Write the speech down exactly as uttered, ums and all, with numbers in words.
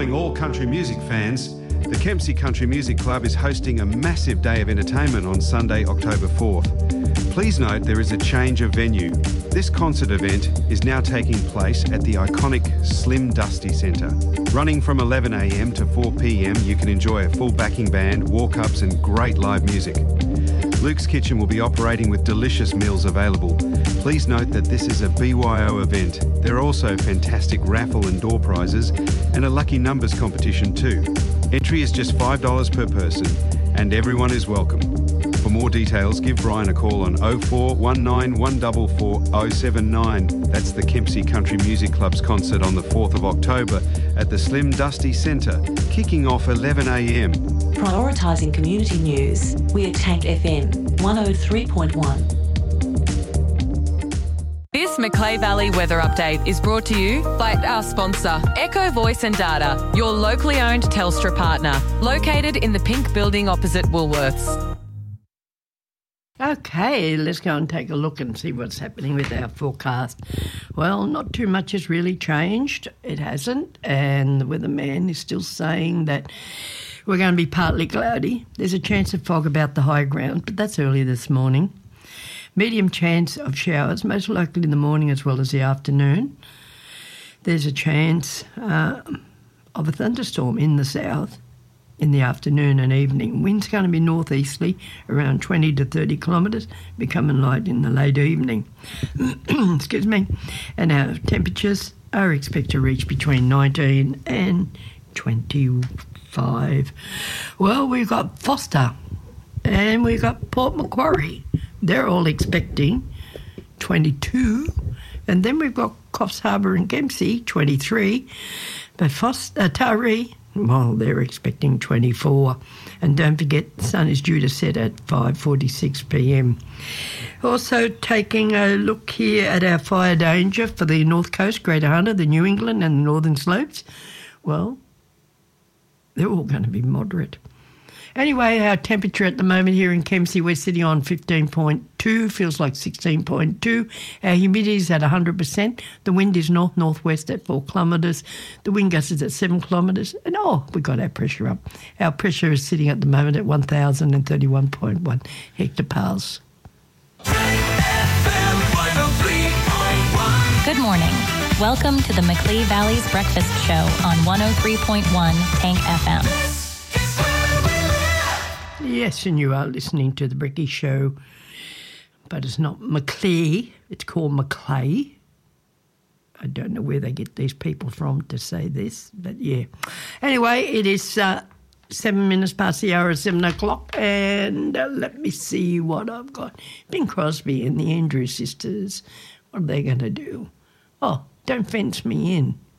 morning, all country music fans. The Kempsey Country Music Club is hosting a massive day of entertainment on Sunday, October fourth. Please note there is a change of venue. This concert event is now taking place at the iconic Slim Dusty Centre. Running from eleven a m to four p m, you can enjoy a full backing band, walk-ups and great live music. Luke's Kitchen will be operating with delicious meals available. Please note that this is a B Y O event. There are also fantastic raffle and door prizes and a lucky numbers competition too. Entry is just five dollars per person and everyone is welcome. For more details, give Brian a call on oh four one nine one four four oh seven nine. That's the Kempsey Country Music Club's concert on the fourth of October at the Slim Dusty Centre, kicking off eleven a m. Prioritising community news, we are Tank F M one oh three point one. This Macleay Valley weather update is brought to you by our sponsor, Echo Voice and Data, your locally owned Telstra partner, located in the pink building opposite Woolworths. Okay, let's go and take a look and see what's happening with our forecast. Well, not too much has really changed. It hasn't, and the weatherman is still saying that we're going to be partly cloudy. There's a chance of fog about the high ground, but that's early this morning. Medium chance of showers, most likely in the morning as well as the afternoon. There's a chance uh, of a thunderstorm in the south in the afternoon and evening. Wind's going to be northeasterly, around twenty to thirty kilometres, becoming light in the late evening. Excuse me. And our temperatures are expected to reach between nineteen and twenty-five. Well, we've got Foster and we've got Port Macquarie. They're all expecting twenty-two. And then we've got Coffs Harbour and Kempsey, twenty-three. But Foster, uh, Taree, well, they're expecting twenty-four. And don't forget, the sun is due to set at five forty-six p m. Also taking a look here at our fire danger for the North Coast, Greater Hunter, the New England and the Northern Slopes. Well, they're all going to be moderate. Anyway, our temperature at the moment here in Kempsey, we're sitting on fifteen point two, feels like sixteen point two. Our humidity is at one hundred percent. The wind is north-northwest at four kilometres. The wind gust is at seven kilometres. And, oh, we've got our pressure up. Our pressure is sitting at the moment at one thousand thirty-one point one hectopascals. Good morning. Welcome to the Macleay Valley's Breakfast Show on one oh three point one Tank F M. Yes, and you are listening to the Bricky Show, but it's not Macleay, it's called Macleay. I don't know where they get these people from to say this, but yeah. Anyway, it is uh, seven minutes past the hour of seven o'clock, and uh, let me see what I've got. Bing Crosby and the Andrews Sisters, what are they going to do? Oh, Don't Fence Me In.